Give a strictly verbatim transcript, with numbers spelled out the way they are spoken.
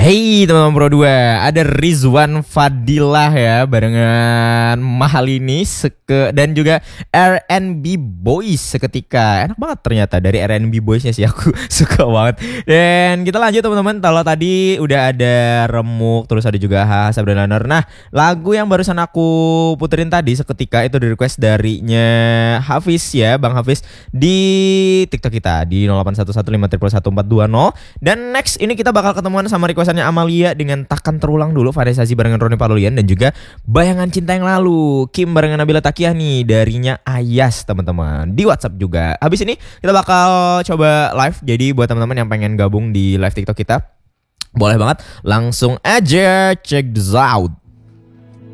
Hey teman-teman Pro dua, ada Rizwan Fadilah ya barengan Mahalini seke dan juga R and B Boys seketika. Enak banget ternyata dari R and B Boysnya sih, aku suka banget. Dan kita lanjut teman-teman. Kalau tadi udah ada Remuk, terus ada juga Haha Sabrina. Nah, lagu yang barusan aku puterin tadi seketika itu di request darinya Hafiz ya, Bang Hafiz di TikTok kita di nol delapan satu satu lima satu satu empat dua nol. Dan next ini kita bakal ketemuan sama request Amalia dengan Takkan Terulang Dulu, Vanessa Zazie barengan Roni Palulian, dan juga Bayangan Cinta Yang Lalu, Kim barengan Nabila Takiah nih darinya Ayas teman-teman di WhatsApp juga. Habis ini kita bakal coba live, jadi buat teman-teman yang pengen gabung di live TikTok kita boleh banget langsung aja check this out.